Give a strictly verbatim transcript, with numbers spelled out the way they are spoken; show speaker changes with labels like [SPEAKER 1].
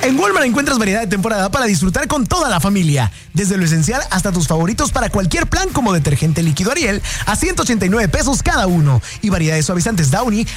[SPEAKER 1] En Walmart encuentras variedad de temporada para disfrutar con toda la familia. Desde lo esencial hasta tus favoritos para cualquier plan, como detergente líquido Ariel a ciento ochenta y nueve pesos cada uno. Y variedad de suavizantes Downy